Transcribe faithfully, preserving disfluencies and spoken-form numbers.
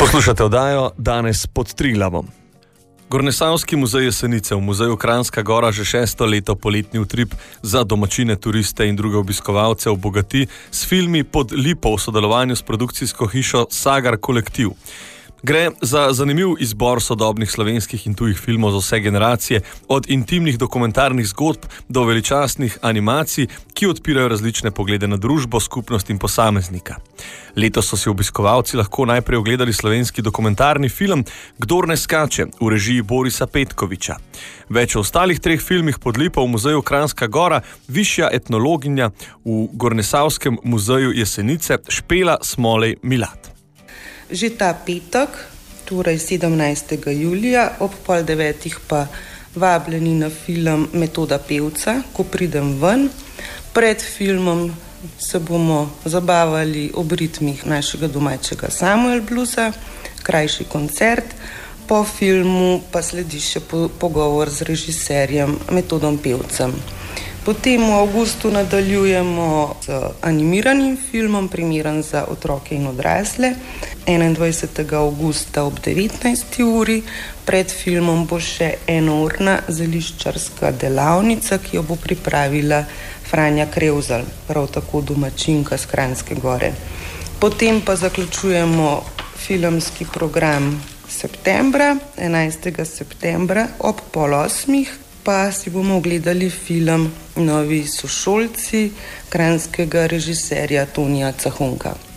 Poslušate oddajo Danes pod Triglavom. Gornesavski muzej Jesenice v muzeju Kranjska Gora že šesto leto poletni utrip za domačine, turiste in druge obiskovalce obogati s filmi Pod lipo v sodelovanju s produkcijsko hišo Sagar Kolektiv. Gre za zanimiv izbor sodobnih slovenskih in tujih filmov za vse generacije, od intimnih dokumentarnih zgodb do veličastnih animacij, ki odpirajo različne poglede na družbo, skupnost in posameznika. Letos so si obiskovalci lahko najprej ogledali slovenski dokumentarni film Kdor ne skače v režiji Borisa Petkoviča. Več o ostalih treh filmih Pod lipo v muzeju Kranjska Gora višja etnologinja v Gornesavskem muzeju Jesenice Špela Smolej Milat. Že ta petek, torej sedemnajstega julija, ob pol devetih pa vabljeni na film Metoda pevca, Ko pridem ven. Pred filmom se bomo zabavali ob ritmih našega domačega Samuel bluesa, krajši koncert. Po filmu pa sledi še pogovor z režiserjem Metodom pevcem. Potem v avgustu nadaljujemo z animiranim filmom, primeren za otroke in odrasle. enaindvajsetega avgusta ob devetnajsti uri. Pred filmom bo še enourna zeliščarska delavnica, ki jo bo pripravila Franja Krevzal, prav tako domačinka s Kranjske Gore. Potem pa zaključujemo filmski program septembra, enajstega septembra ob pol osmih. Pa si bomo ogledali film Novi sošolci kranjskega režiserja Tonija Cahunka.